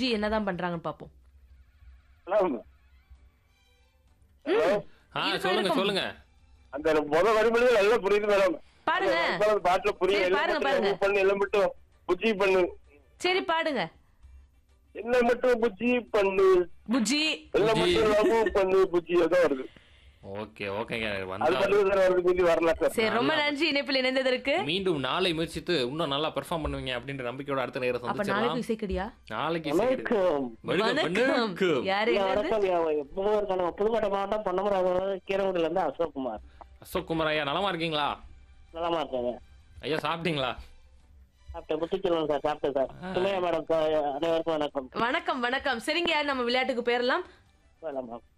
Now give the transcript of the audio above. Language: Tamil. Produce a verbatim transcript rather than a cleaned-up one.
புஜ்ஜி என்னதான் பண்றாங்கன்னு பாப்போம். ஆ சொல்லுங்க சொல்லுங்க. அந்த முத வரிமொழி நல்லா புரியுது மேடம். பாடுங்க. பாட்டுல புரியுது. சரி, பாருங்க, பாருங்க. பண்ணு எல்லாம் மட்டும் புஜ்ஜி பண்ணு. சரி பாடுங்க. என்ன மட்டும் புஜ்ஜி பண்ணு. புஜ்ஜி. எல்லாம் மட்டும் லவ் பண்ணு புஜ்ஜி அதான் வருது. ஓகே ஓகேங்க. அது வந்தா மட்டும் தான் வருது புஜ்ஜி வரல சார். சரி ரொம்ப நன்றி இணைப்பில் இணைந்ததற்கு. மீண்டும் நாளை முயற்சித்து இன்னும் நல்லா பெர்ஃபார்ம் பண்ணுவீங்க அப்படின்ற நம்பிக்கையோட அடுத்த நேரம் அப்ப சந்திச்சிடலாம். நாளைக்கு இசைக்கடியா? நாளைக்கு வணக்கம். வணக்கம். யாரு என்னது? புதுக்கோட்டை மாவட்டம் பொன்னமராவதி கீரங்குடியில இருந்து அசோக் குமார். அசோக் குமார் ஐயா நலமா இருக்கீங்களா? நலமா இருக்காங்க ஐயா சாப்பிட்டீங்களா? சாப்பிட்டேன் புத்திச்செல்வன் சார் சாப்பிட்டேன் சார். சுமையா மேடம் அனைவருக்கும் வணக்கம். வணக்கம் வணக்கம். சரிங்க நம்ம விளையாட்டுக்கு போயிடலாம். மேடம்